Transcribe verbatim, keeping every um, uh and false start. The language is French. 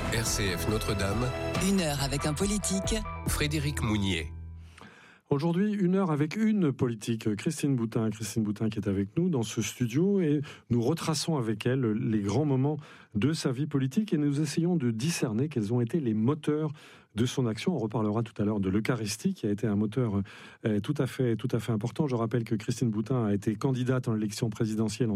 R C F Notre-Dame. Une heure avec un politique. Frédéric Mounier. Aujourd'hui, une heure avec une politique, Christine Boutin. Christine Boutin qui est avec nous dans ce studio et nous retraçons avec elle les grands moments de sa vie politique et nous essayons de discerner quels ont été les moteurs de son action. On reparlera tout à l'heure de l'Eucharistie qui a été un moteur tout à fait, tout à fait important. Je rappelle que Christine Boutin a été candidate en élection présidentielle en